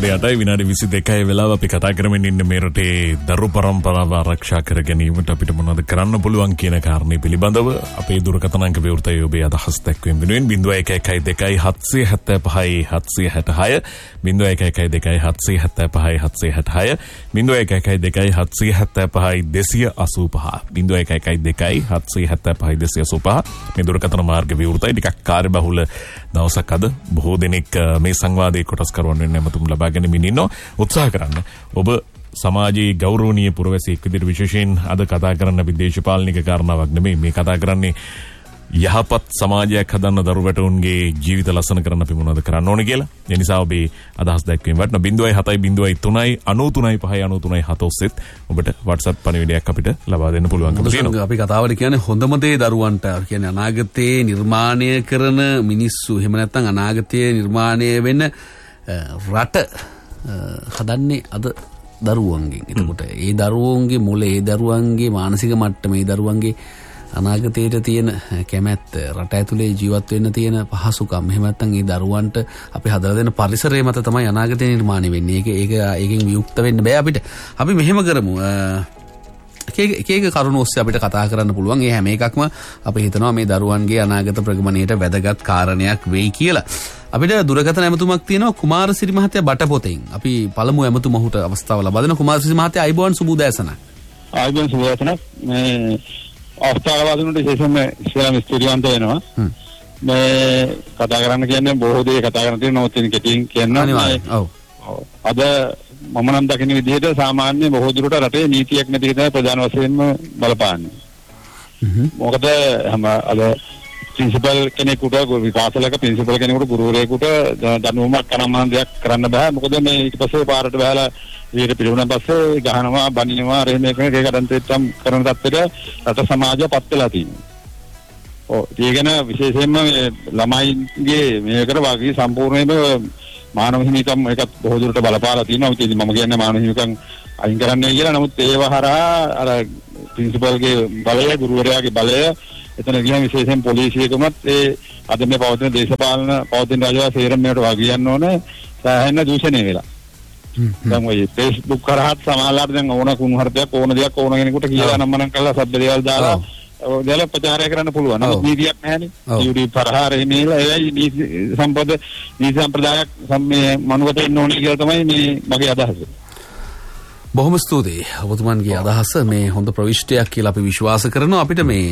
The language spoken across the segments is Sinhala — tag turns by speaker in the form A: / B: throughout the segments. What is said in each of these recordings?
A: 8යි විනාඩි 22යි වෙලාව අපි කතා කරමින් ඉන්නේ මේ රටේ දරු පරම්පරාව ආරක්ෂා කර ගැනීමට අපිට මොනවද කරන්න පුළුවන් කියන කාරණේ පිළිබඳව අපේ දුරකථන අංක විවෘතයි ඔබේ අදහස් දැක්වීම වෙනුවෙන් 0112 775 766 0112 775 766 0112 775 285 285 මේ දුරකථන මාර්ග විවෘතයි. ටිකක් කාර්යබහුල දවසක් අද බොහෝ දෙනෙක් මේ සංවාදයේ කොටස් කරවන්න වෙන නැමතුම් ලබා ගැනීම ඉන්නවා. උත්සාහ කරන්න ඔබ සමාජයේ ගෞරවනීය පුරවැසියෙක් විදිහට විශේෂයෙන් අද කතා කරන්න අපි දේශපාලනික කාරණාවක් නෙමෙයි මේ කතා කරන්නේ යහපත් සමාජයක් හදන්න දරුවටුන්ගේ ජීවිත ලස්සන කරන්න අපි මොනවද කරන්න ඕනේ කියලා. ඒ නිසා ඔබේ අදහස් දැක්වීම වටන 0703939593 ඔබට WhatsApp පණිවිඩයක් අපිට ලබා දෙන්න පුළුවන්කම තියෙනවා.
B: අපි කතාවට කියන්නේ හොඳම දේ දරුවන්ට කියන්නේ අනාගතයේ නිර්මාණය කරන මිනිස්සු එහෙම නැත්නම් අනාගතයේ නිර්මාණය වෙන රට හදන්නේ අද දරුවන්ගෙන්. එතකොට ඒ දරුවන්ගේ මුල ඒ දරුවන්ගේ මානසික මට්ටම ඒ දරුවන්ගේ අනාගතයට තියෙන කැමැත්ත රට ඇතුලේ ජීවත් වෙන්න තියෙන පහසුකම් එහෙම නැත්නම් ඒ දරුවන්ට අපි හදලා දෙන පරිසරය මත තමයි අනාගතය නිර්මාණය වෙන්නේ. ඒකෙන් වියුක්ත වෙන්න බෑ අපිට. අපි මෙහෙම කරමු. එක කරුණු ඔස්සේ අපිට කතා කරන්න පුළුවන්. ඒ හැම එකක්ම අපි හිතනවා මේ දරුවන්ගේ අනාගත ප්‍රගමණයට වැදගත් කාරණයක් වෙයි කියලා. අපිට දුරකථන ඇමතුමක් තියෙනවා කුමාරසිරි මහත්තයා බටපොතෙන්. අපි පළමු ඇමතුම ඔහුට අවස්ථාව ලබා දෙනවා. කුමාරසිරි මහත්තයා අයිබෝන් සුබෝදෑසනක්.
C: අයිබෝන් සුබෝදෑසනක්. මේ අවස්ථාවවලුන්ට විශේෂයෙන්ම ඉස්ලාම ස්තුතිවන්ත වෙනවා. මේ කතා කරන්න කියන්නේ බොහෝ දේ කතා කරන්න තියෙන නමුත් ඉතින් කෙටියෙන් කියනවා. ඔව්. අද මම නම් දකින විදිහට සාමාන්‍ය බොහෝ දුරට රටේ නීතියක් නැති එක තමයි ප්‍රධාන වශයෙන්ම බලපාන්නේ. මොකද අද ප්‍රින්සිපල් කෙනෙකුට විකාශලක ප්‍රින්සිපල් කෙනෙකුට ගුරුවරයෙකුට දැනුමක් කරන්න දෙයක් කරන්න බෑ. මොකද මේ ඊට පස්සේ පාරට බහලා ඊට පිළිුණා පස්සේ ගහනවා බනිනවා රෙහෙම එකක කඩන්තෙත්තම් කරන තත්ත්වයට රට සමාජය පත් වෙලා තියෙනවා. ඔව් ඒ ගැන විශේෂයෙන්ම ළමයින්ගේ මේකට වාගේ සම්පූර්ණයෙන්ම මානව හිමිකම් එකත් බොහෝ දුරට බලපාලා තියෙනවා. ඉතින් මම කියන්නේ මානව හිමිකම් අයින් කරන්නයි කියලා. නමුත් ඒව හරහා අර ප්‍රින්සිපල්ගේ බලය ගුරුවරයාගේ බලය එතන ගියාම විශේෂයෙන් පොලිසියකමත් ඒ අද මේ පවතින දේශපාලන පවතින රජවා සේරම මේකට වගියන්න ඕනේ සෑහෙන දූෂණය වෙලා. දැන් ඔය Facebook කරහත් සමාජලාට දැන් ඕන කුණුහරුපයක් ඕන දෙයක් ඕන කෙනෙකුට කියලා නම් මනම් කළා සබ්ද දේවල් දාලා ඔයගල ප්‍රචාරය කරන්න පුළුවන්. නමුත් නීතියක් නැහැනේ. YouTube පරහාරේ මේලා ඒයි නීති සම්පද නීති සම්ප්‍රදායක් මේ මනුවට එන්න ඕනේ කියලා තමයි මේ මගේ අදහස.
B: බොහොම ස්තුතියි. ඔබතුමන්ගේ අදහස මේ හොඳ ප්‍රවිෂ්ටයක් කියලා අපි විශ්වාස කරනවා. අපිට මේ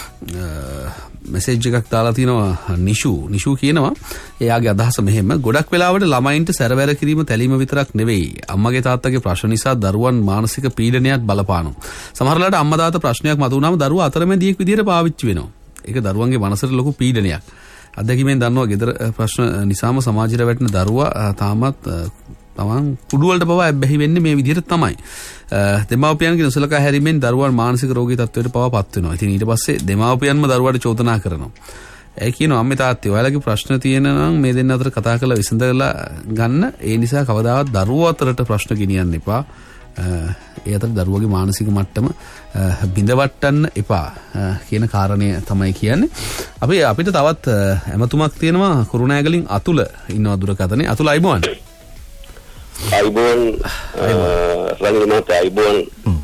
B: මෙසේජ් එකක් දාලා තිනවා නිෂු කියනවා එයාගේ අදහස මෙහෙම. ගොඩක් වෙලාවට ළමයින්ට සැරවැර කිරීම තැලීම විතරක් නෙවෙයි. අම්මගේ තාත්තගේ ප්‍රශ්න නිසා දරුවන් මානසික පීඩනයක් බලපානවා. සමහර වෙලාවට අම්මා තාත්තා ප්‍රශ්නයක් මතුවුනම දරුවා අතරමැදියෙක් විදියට පාවිච්චි වෙනවා. ඒක දරුවන්ගේ මනසට ලොකු පීඩනයක්. අත්දැකීමෙන් දන්නවා ගෙදර ප්‍රශ්න නිසාම සමාජයට වැටෙන දරුවා තාමත් තමන් කුඩු වලට පවා බැහැ වෙන්නේ මේ විදිහට තමයි. දෙමාපියන්ගේ නොසලකා හැරීමෙන් දරුවන් මානසික රෝගී තත්ත්වයට පවා පත් වෙනවා. ඉතින් ඊට පස්සේ දෙමාපියන්ම දරුවාට චෝදනා කරනවා. ඒ කියනවා අම්මේ තාත්තේ ඔයාලගේ ප්‍රශ්න තියෙන නම් මේ දෙන්න අතර කතා කරලා විසඳලා ගන්න. ඒ නිසා කවදාවත් දරුවෝ අතරට ප්‍රශ්න ගෙනියන්න එපා. ඒ අතර දරුවගේ මානසික මට්ටම බිඳවට්ටන්න එපා කියන කාරණය තමයි කියන්නේ. අපිට තවත් ඇමතුමක් තියෙනවා කුරුණෑගලින් අතුල ඉන්නවා දුරකථනේ. අතුල අයිබෝන්.
D: අයිබෝන් රංගන මත අයිබෝන්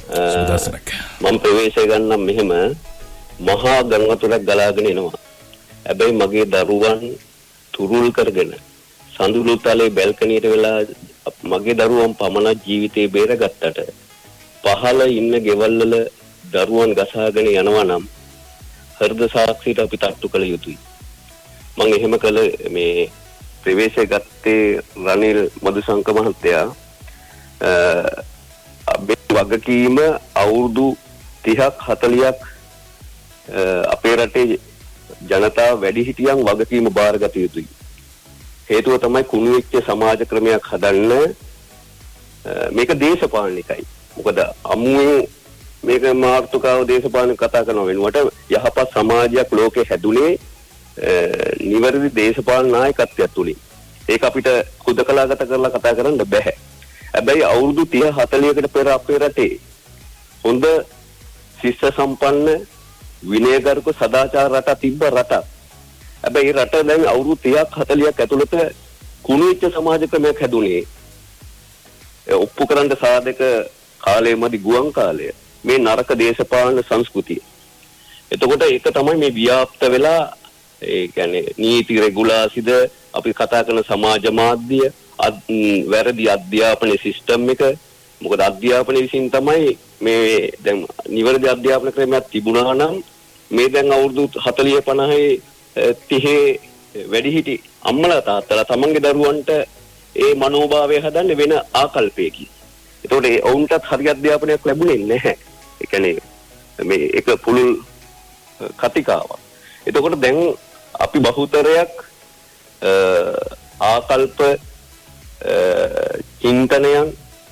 D: මම ප්‍රවේශය ගන්නම් මෙහෙම මහා ගංගා වතුරක් ගලාගෙන එනවා. හැබැයි මගේ දරුවන් තුරුල් කරගෙන සඳුළු තලේ බැල්කනියට වෙලා මගේ දරුවන් පමණක් ජීවිතේ බේරගත්තට පහළ ඉන්න ගෙවල් වල දරුවන් ගසාගෙන යනවා නම් හෘද සාක්ෂියට අපි තට්ටු කළ යුතුයි. මම එහෙම කළ මේ ප්‍රවේශය ගත්තේ රනිල් මදුශංක මහත්තයා වගකීම අවුරුදු 30ක් 40ක් අපේ රටේ ජනතාව වැඩි හිටියන් වගකීම බාරගත යුතුයි. හේතුව තමයි කුණු වෙච්ච සමාජ ක්‍රමයක් හදන්න මේක දේශපාලනිකයි. මොකද අමුවේ මේක මාර්තුකාව දේශපාලන කතා කරන වෙනුවට යහපත් සමාජයක් ලෝකේ හැදුනේ නිවැරදි දේශපාලන නායකත්වයක් තුලින්. ඒක අපිට කුදකලාගත කරලා කතා කරන්න බෑ. හැබැයි අවුරුදු 30 40කට පෙර අපේ රටේ හොඳ ශිෂ්‍ය සම්පන්න විනයගරුක සදාචාර රට තිබ්බ රටක්. හැබැයි රට දැන් අවුරුදු 30ක් 40ක් ඇතුළත කුණු වෙච්ච සමාජ ක්‍රමයක් හැදුනේ ඔප්පු කරන්න සාධක කාලයමදි ගුවන් කාලය මේ නරක දේශපාලන සංස්කෘතිය. එතකොට ඒක තමයි මේ ව්‍යාප්ත වෙලා ඒ කියන්නේ නීති රෙගුලාසිද අපි කතා කරන සමාජ මාධ්‍ය වැරදි අධ්‍යාපන සිස්ටම් එක. මොකද අධ්‍යාපනය විසින් තමයි මේ දැන් නිවැරදි අධ්‍යාපන ක්‍රමයක් තිබුණා නම් මේ දැන් අවුරුදු 40 50 30 වැඩිහිටි අම්මලා තාත්තලා තමන්ගේ දරුවන්ට ඒ මනෝභාවය හදන්න වෙන ආකල්පයකින්. ඒතකොට ඔවුන්ටත් හරි අධ්‍යාපනයක් ලැබුණේ නැහැ. ඒ කියන්නේ මේ එක පුළුල් කතිකාවක්. එතකොට දැන් අපි බහුතරයක් ආකල්ප චින්තනයන්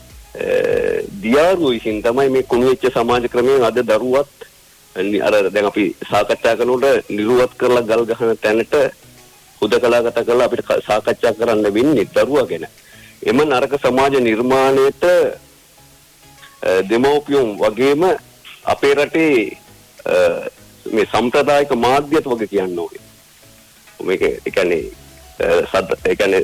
D: දියාරුව විසින් තමයි මේ කුණු වෙච්ච සමාජ ක්‍රමයෙන් අද දරුවත් අර දැන් අපි සාකච්ඡා කරනකොට නිරුවත් කරලා ගල් ගහන තැනට හුදකලාගත කරලා අපිට සාකච්ඡා කරන්න වෙන්නේ දරුවා ගැන. එම නරක සමාජ නිර්මාණයට දෙමෝපියන් වගේම අපේ රටේ මේ සම්ප්‍රදායික මාධ්‍යත් වගේ කියන්න ඕනේ. මේක ඒ කියන්නේ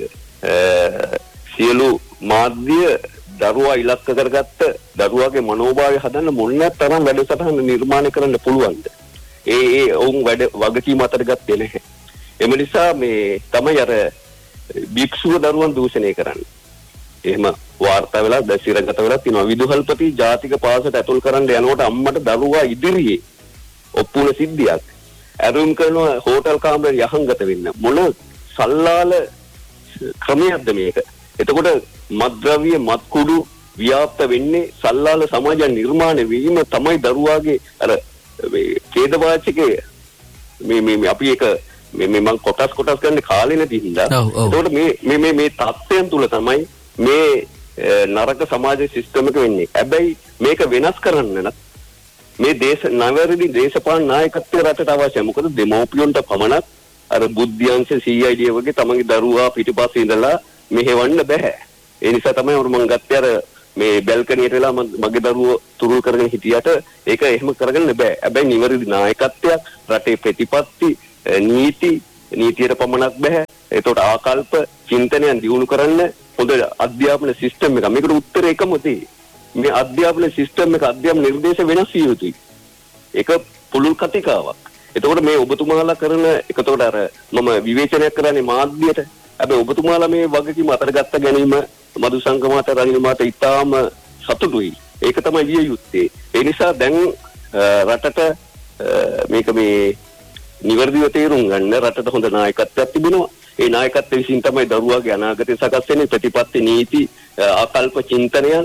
D: සියලු මාධ්‍ය දරුවා ඉලක්ක කරගත්ත දරුවාගේ මනෝභාවය හදන්න මොන්නේ තරම් වැඩසටහන නිර්මාණය කරන්න පුළුවන්ද? ඒ ඔවුන් වගකීම අතර ගත්තේ නැහැ. එම නිසා මේ තමයි අර භික්ෂුව දරුවන් දූෂණය කරන්නේ. එහෙම වාර්තා වෙලා දැසිරගත වෙලා තියෙනවා. විදුහල්පති ජාතික පාසලට ඇතුල් කරන්න යනකොට අම්මට දරුවා ඉදිරියේ ඔප්පුන සිද්ධියක්. ඇරුම් කරන හෝටල් කාමරේ යහංගත වෙන්න මොන සල්ලාල ක්‍රමයක්ද මේක? එතකොට මත්ද්‍රව්‍ය මත්කුඩු ව්‍යාප්ත වෙන්නේ සල්ලාල සමාජ නිර්මාණය වීම තමයි දරුවාගේ අර මේ ඛේදවාචකයේ මේ අපි එක මේ මම කොටස් ගන්න කාලේ නැති හින්දා එතකොට මේ තත්ත්වයන් තුල තමයි මේ නරක සමාජ සිස්ටම් එක වෙන්නේ. හැබැයි මේක වෙනස් කරන්න නම් මේ නවැරදි දේශපාලන නායකත්වය රටට අවශ්‍යයි. මොකද දෙමෝපියන්ට පමණක් අර බුද්ධ්‍යංශ CID වගේ තමන්ගේ දරුවා පිටිපස්සේ ඉඳලා මෙහෙවන්න බෑ. ඒ නිසා තමයි මම ගත්තේ අර මේ බැල්කනියට වෙලා මගේ දරුවෝ තුරුල් කරගෙන හිටියට ඒක එහෙම කරගන්න බෑ. හැබැයි නිවැරදි නායකත්වයක් රටේ ප්‍රතිපත්ති නීතියට පමණක් බෑ. ඒකට ආකල්ප චින්තනයන් දියුණු කරන්න හොඳ අධ්‍යාපන සිස්ටම් එක. මේකට උත්තරේ එකම තියෙයි. මේ අධ්‍යාපන සිස්ටම් එක අධ්‍යාපන නිර්දේශ වෙනස් විය යුතුයි. ඒක පුළුල් කතිකාවක්. එතකොට මේ ඔබතුමාලා කරන එකතකොට අර මම විවේචනයක් කරන්නේ මාධ්‍යයට. හැබැයි ඔබතුමාලා මේ වගකීම අතර ගත්ත ගැනීම මදුසංග මාත රනිල් මාත ඉතාම සතුටුයි. ඒක තමයි විය යුත්තේ. ඒ නිසා දැන් රටට මේක මේ නිවැරදිව තේරුම් ගන්න රටට හොඳ නායකත්වයක් තිබෙනවා. ඒ නායකත්වය විසින් තමයි දරුවාගේ අනාගතය සකස් වෙන්නේ. ප්‍රතිපත්ති නීති ආකල්ප චින්තනයන්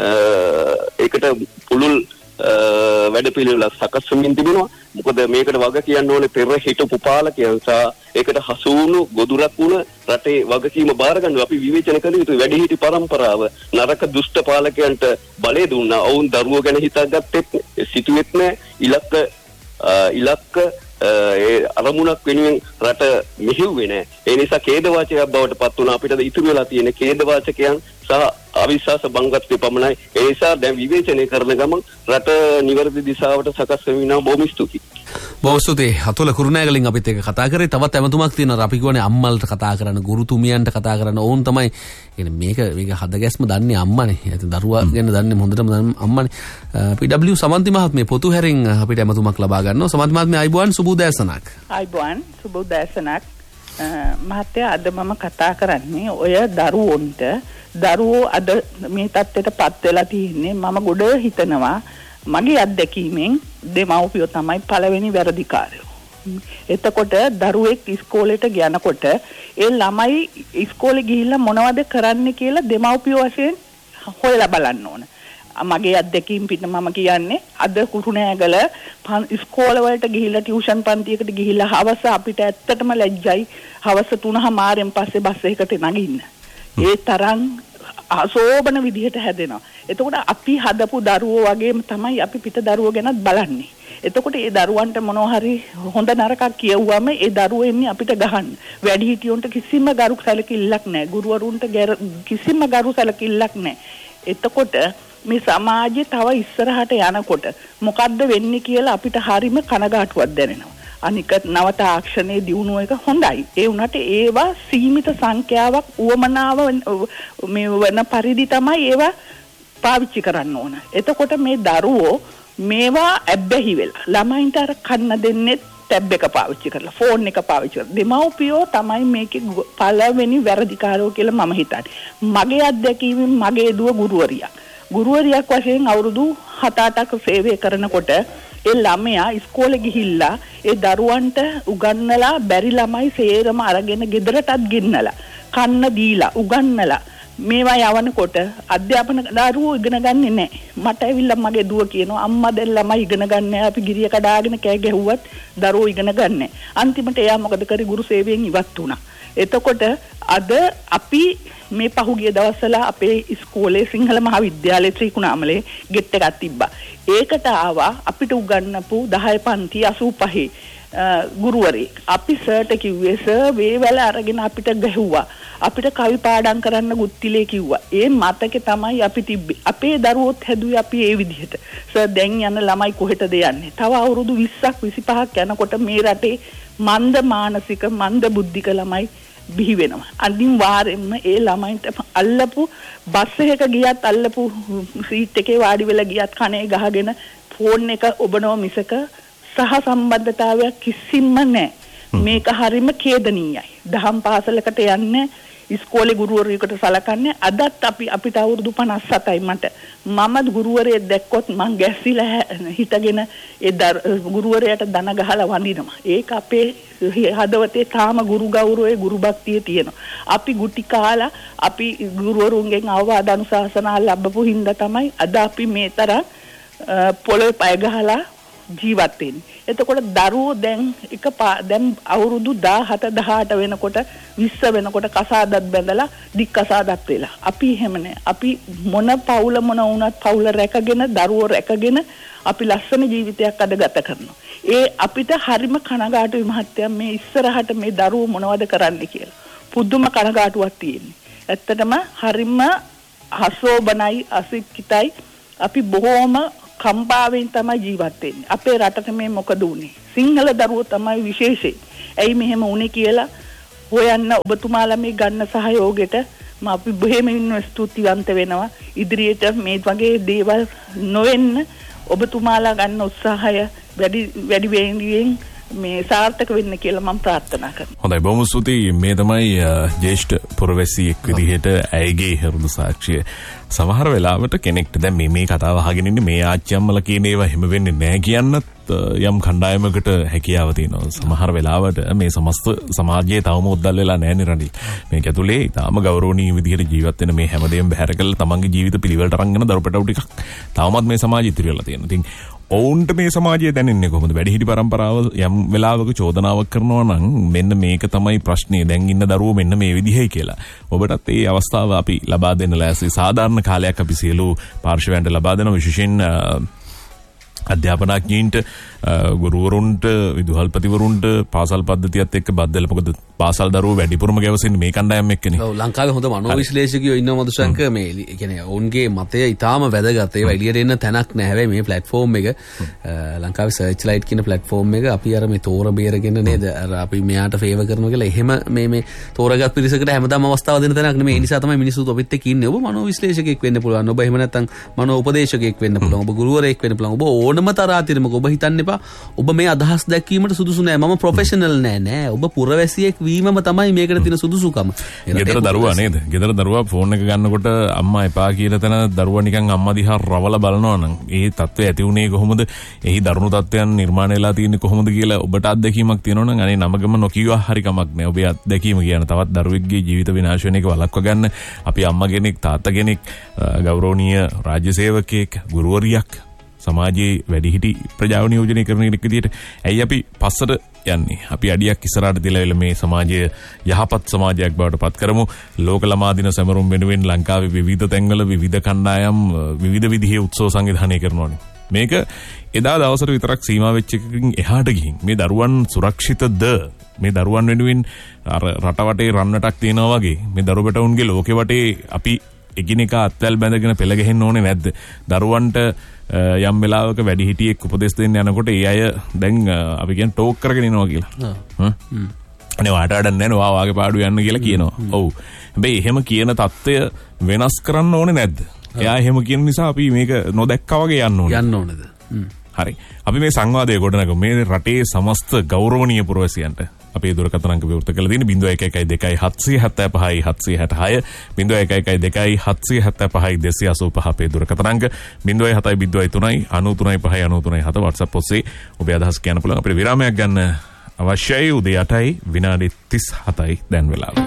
D: ඒකට පුළුල් වැඩපිළිවෙලක් සකස් වෙමින් තිබෙනවා. මොකද මේකට වග කියන්න ඕනේ පෙර හිටපු පාලකයන් සහ ඒකට හසු වුණු ගොදුරක් වුණ රටේ වගකීම බාර ගන්න අපි විවේචන කළ යුතුයි. වැඩිහිටි පරම්පරාව නරක දුෂ්ට පාලකයන්ට බලය දුන්නා. ඔවුන් දරුවෝ ගැන හිතාගත්තෙත් සිටුවෙත් නැහැ. ඉලක්ක ඒ අරමුණක් වෙනුවෙන් රට මෙහෙව්වේ නැහැ. ඒ නිසා ඛේදවාචකයක් බවට පත් වුණා. අපිට ඉතුරු වෙලා තියෙන ඛේදවාචකයන් සහ අවිශ්වාස බංගත්වය පමණයි. ඒ නිසා දැන් විවේචනය කරන ගමන් රට නිවැරදි දිශාවට සකස් වෙනවා. බොහොම ස්තුතියි.
B: බොහොම ස්තුතියි. අතුල කුරුණෑගලින් අපිත් එක්ක කතා කරේ. තවත් ඇමතුමක් තියෙනවා. අපි කියවනේ අම්මල්ට කතා කරන, ගුරුතුමියන්ට කතා කරන. ඕන් තමයි මේක හදගැස්ම දන්නේ අම්මනේ. ඒත් දරුවා ගැන දන්නේ හොඳටම අම්මනේ. PW සමන්ති මහත්මිය පොතු හැරෙන් අපිට ඇමතුමක් ලබා ගන්නවා. සමන්ති මහත්මිය අයිබෝන් සුබ උදෑසනක්.
E: අයිබෝන් සුබ උදෑසනක්. මහත්තයා අද මම කතා කරන්නේ ඔය දරුවෝ අද මේ තත්ත්වයට පත් වෙලා තියෙන්නේ. මම ගොඩ හිතනවා මගේ අත්දැකීමෙන් දෙමව්පියෝ තමයි පළවෙනි වැරදිකාරයෝ. එතකොට දරුවෙක් ඉස්කෝලේට යනකොට ඒ ළමයි ඉස්කෝලේ ගිහිල්ලා මොනවද කරන්න කියලා දෙමව්පියෝ වශයෙන් හොයලා බලන්න ඕන. මගේ අත්දැකීම් පිට මම කියන්නේ අද කුරුණෑගල ඉස්කෝල වලට ගිහිල්ලා ටියුෂන් පන්තියකට ගිහිල්ලා හවස අපිට ඇත්තටම ලැජ්ජයි. හවස 3:00 පස්සේ බස් එකකට නගින්න. ඒ තරම් අසෝබන විදිහට හැදෙනවා. එතකොට අපි හදපු දරුවෝ වගේම තමයි අපි පිට දරුවෝ ගැනත් බලන්නේ. එතකොට ඒ දරුවන්ට මොනවා හරි හොඳ නරකක් කියවුවම ඒ දරුවෝ එන්නේ අපිට ගහන්න. වැඩිහිටියොන්ට කිසිම ගරු සැලකිල්ලක් නැහැ. ගුරුවරුන්ට කිසිම ගරු සැලකිල්ලක් නැහැ. එතකොට මේ සමාජයේ තව ඉස්සරහට යනකොට මොකද්ද වෙන්නේ කියලා අපිට හරිම කනගාටුවක් දැනෙනවා. අනික නව තාක්ෂණයේ දියුණුව එක හොඳයි. ඒ වුණාට ඒවා සීමිත සංඛ්‍යාවක් උවමනාව මේ වෙන පරිදි තමයි ඒවා පාවිච්චි කරන්න ඕන. එතකොට මේ දරුවෝ මේවා ඇබ්බැහි වෙලා ළමයින්ට අර කන්න දෙන්නේ ටැබ් එක පාවිච්චි කරලා ෆෝන් එක පාවිච්චි කරලා දෙමව්පියෝ තමයි මේකේ පළවෙනි වැරදිකාරයෝ කියලා මම හිතන්නේ. මගේ අත්දැකීමෙන් මගේ දුව ගුරුවරියක් වශයෙන් අවුරුදු 7-8ක සේවය කරනකොට ඒ ළමයා ඉස්කෝලේ ගිහිල්ලා ඒ දරුවන්ට උගන්වලා බැරි ළමයි සේරම අරගෙන ගෙදරටත් ගෙන්නලා කන්න දීලා උගන්වලා මේවා යවනකොට අධ්‍යාපන දරුවෝ ඉගෙන ගන්නේ නැහැ. මට ඇවිල්ලා මගේ දුව කියනවා අම්මා දැන් ළමයි ඉගෙන ගන්න නැහැ. අපි ගිරිය කඩාගෙන කෑ ගැහුවත් දරුවෝ ඉගෙන ගන්නෑ. අන්තිමට එයා මොකද කරේ ගුරු සේවයෙන් ඉවත් වුණා. එතකොට අද අපි මේ පහුගිය දවස්වල අපේ ඉස්කෝලේ සිංහල මහාවිද්‍යාලයේ ත්‍රිකුණාමලේ ගෙට් එකක් තිබ්බා. ඒකට ආවා අපිට උගන්වපු 10 පන්ති 85 ගුරුවරේ. අපි සර්ට කිව්වේ සර් වේවැල අරගෙන අපිට ගැහුවා. අපිට කවි පාඩම් කරන්න ගුත්තිලේ කිව්වා. ඒ මතකේ තමයි අපි තිබ්බේ. අපේ දරුවොත් හැදුවේ අපි ඒ විදිහට. සර් දැන් යන ළමයි කොහෙටද යන්නේ? තව අවුරුදු 20ක් 25ක් යනකොට මේ රටේ මන්ද මානසික මන්ද බුද්ධික ළමයි බිහි වෙනවා. අනිවාර්යෙන්ම ඒ ළමයින්ට අල්ලපු බස් එකක ගියත් අල්ලපු සීට් එකේ වාඩි වෙලා ගියත් කනේ ගහගෙන ෆෝන් එක ඔබනෝ මිසක සහ සම්බන්ධතාවයක් කිසිම නැහැ. මේක හරිම ඛේදනීයයි. දහම් පාසලකට යන්නේ ඉස්කෝලේ ගුරුවරයෙකුට සලකන්නේ අදත් අපිට අවුරුදු 57යි මට. මම ගුරුවරයෙක් දැක්කොත් මං ගැස්සිලා හිටගෙන ඒ ගුරුවරයාට දන ගහලා වඳිනවා. ඒක අපේ හදවතේ තාම ගුරු ගෞරවයේ ගුරු භක්තිය තියෙනවා. අපි ගුටි කාලා අපි ගුරුවරුන්ගෙන් අවවාද අනුශාසනා ලැබපු හින්දා තමයි අද අපි මේ තරම් පොළොවේ පය ගහලා ජීවත් වෙන්නේ. එතකොට දරුවෝ දැන් අවුරුදු 17 18 වෙනකොට 20 වෙනකොට කසාදත් බැඳලා දික් කසාදත් වෙලා. අපි එහෙම නෑ. අපි මොන පවුල මොන වුණත් පවුල රැකගෙන දරුවෝ රැකගෙන අපි ලස්සන ජීවිතයක් අද ගත කරනවා. ඒ අපිට හරිම කනගාටුයි මහත්තයා මේ ඉස්සරහට මේ දරුවෝ මොනවද කරන්නේ කියලා. පුදුම කනගාටුවක් තියෙන්නේ. ඇත්තටම හරිම හසෝබනයි අසික්කිතයි. අපි බොහොම කම්පාවෙන් තමයි ජීවත් වෙන්නේ. අපේ රටට මේ මොකද උනේ? සිංහල දරුවෝ තමයි විශේෂයි. ඇයි මෙහෙම උනේ කියලා හොයන්න ඔබතුමාලා මේ ගන්න සහයෝගයට අපි බොහොම ස්තුතිවන්ත වෙනවා. ඉදිරියට මේ වගේ දේවල් නොවෙන්න ඔබතුමාලා ගන්න උත්සාහය වැඩි වෙනින් මේ සාර්ථක වෙන්න කියලා මම ප්‍රාර්ථනා කරනවා.
A: හොඳයි බොහොම ස්තුතියි. මේ තමයි ජ්‍යෙෂ්ඨ පුරවැසියෙක් විදිහට ඇයගේ හෘද සාක්ෂිය. සමහර වෙලාවට කෙනෙක්ට දැන් මේ කතාව අහගෙන ඉන්නේ මේ ආච්චි අම්මලා කියන ඒවා එහෙම වෙන්නේ නැහැ කියන්නත් යම් කණ්ඩායමකට හැකියාව තියෙනවා. සමහර වෙලාවට මේ සමස්ත සමාජයේ තවම උද්දල් වෙලා නැහැ නේ රනිල්. මේක ඇතුලේ තාම ගෞරවණීය විදිහට ජීවත් වෙන මේ හැමදේම බැහැර කරලා තමන්ගේ ජීවිත පිළිවෙලට අරන් යන දරුපටවු ටිකක් තවමත් මේ සමාජය ඉතිරි වෙලා තියෙනවා. ඉතින් ඔවුන්ට මේ සමාජය දැනෙන්නේ කොහොමද? වැඩිහිටි පරම්පරාව යම් වෙලාවක චෝදනාවක් කරනවා නම් මෙන්න මේක තමයි ප්‍රශ්නේ. දැන් ඉන්න දරුවෝ මෙන්න මේ විදිහයි කියලා. ඔබටත් මේ අවස්ථාව අපි ලබා දෙන්න ලෑස්ති. සාධාරණ කාලයක් අපි සියලු පාර්ශවයන්ට ලබා දෙන විශේෂයෙන් අධ්‍යාපනඥයින්ට ගුරුවරුන්ට විදුහල්පතිවරුන්ට පාසල් පද්ධතියත් එක්ක බද්දලා මොකද පාසල් දරුවෝ වැඩිපුරම ගැවසෙන්නේ මේ කණ්ඩායම් එක්කනේ. ඔව් ලංකාවේ හොඳ මනෝවිශ්ලේෂකයෝ ඉන්නවා මදුශංක මේ කියන්නේ ඔවුන්ගේ මතය ඊටාම වැදගත්. ඒවා එළියට එන්න තැනක් නැහැ. හැබැයි මේ ප්ලැට්ෆෝම් එක ලංකාවේ සර්ච් ලයිට් කියන ප්ලැට්ෆෝම් එක අපි අර මේ තෝර බේරගෙන නේද අර අපි මෙයාට ෆේවර් කරනවා කියලා එහෙම මේ තෝරගත් පිරිසකට හැමදාම අවස්ථාව දෙන්න තැනක් නෙමෙයි. ඒ නිසා තමයි මිනිස්සුත් ඔබත් එක්ක ඉන්නේ. ඔබ මනෝවිශ්ලේෂකයෙක් වෙන්න පුළුවන්. ඔබ එහෙම නැත්නම් මනෝ උපදේශකයෙක් වෙන්න පුළුවන්. ඔබ ගුරුවරයෙක් වෙන්න පුළුවන්. ඔබ ඕනම තරාතිරමක ඔබ හිතන්න එපා ඔබ මේ අදහස් දැක්වීමට සුදුසු නෑ. මම ප්‍රොෆෙෂනල් නෑ. ඔබ පුරවැසියෙක් වීමම තමයි මේකට තියෙන සුදුසුකම. ගෙදර දරුවා නේද? ගෙදර දරුවා ෆෝන් එක ගන්නකොට අම්මා එපා කියලා තන දරුවා නිකන් අම්මා දිහා රවලා බලනවා නම් ඒ තත්ත්වය ඇති උනේ කොහොමද? එහි දරුණු තත්ත්වයන් නිර්මාණය වෙලා තියෙන්නේ කොහොමද කියලා ඔබට අත්දැකීමක් තියෙනවා නම් අනේ නමගම නොකියුවා හරි කමක් නෑ. ඔබේ අත්දැකීම කියන තවත් දරුවෙක්ගේ ජීවිත විනාශ වෙන එක වළක්වා ගන්න අපි අම්මා කෙනෙක් තාත්තා කෙනෙක් ගෞරවනීය රාජ්‍ය සේවකයෙක් ගුරුවරියක් සමාජයේ වැඩිහිටි ප්‍රජාව නියෝජනය කරන කෙනෙක් විදිහට ඇයි අපි පස්සට යන්නේ? අපි අඩියක් ඉස්සරහට තියලා මේ සමාජය යහපත් සමාජයක් බවට පත් කරමු. ලෝක ළමා දින සැමරුම් වෙනුවෙන් ලංකාවේ විවිධ තැන්වල විවිධ කණ්ඩායම් විවිධ විදිහේ උත්සව සංවිධානය කරනවානේ. මේක එදා දවසට විතරක් සීමා වෙච්ච එකකින් එහාට ගිහින් මේ දරුවන් සුරක්ෂිතද? මේ දරුවන් වෙනුවෙන් අර රට වටේ රන්නටක් තියනවා වගේ මේ දරුවටවුන්ගේ ලෝකෙ වටේ අපි එකිනෙක අත්වැල් බැඳගෙන පෙළ ගහෙන්න ඕනේ නැද්ද? දරුවන්ට යම් වෙලාවක වැඩිහිටියෙක් උපදෙස් දෙන්න යනකොට ඒ අය දැන් අපි කියන්නේ ටෝක් කරගෙන ඉනවා කියලා. අනේ වාට අඩන්නේ නැහැ වා වාගේ පාඩු යන්න කියලා කියනවා. ඔව්. හැබැයි එහෙම කියන தত্ত্বය වෙනස් කරන්න ඕනේ නැද්ද? එයා එහෙම කියන නිසා අපි මේක නොදැක්කා වගේ යන්න ඕනේද? හරි. අපි මේ සංවාදයේ ගොඩනගමු. මේ රටේ සමස්ත ගෞරවනීය පුරවැසියන්ට අපේ දුරකථන අංක විවෘත කරලා තියෙන 0112 775 775 0112 අපේ දුරකථන අංක 0703 93 5 WhatsApp ඔස්සේ ඔබේ අදහස් කියන්න පුළුවන්. අපිට විරාමයක් ගන්න අවශ්‍යයි. උදේ 8යි විනාඩි 37යි දැන් වෙලාව.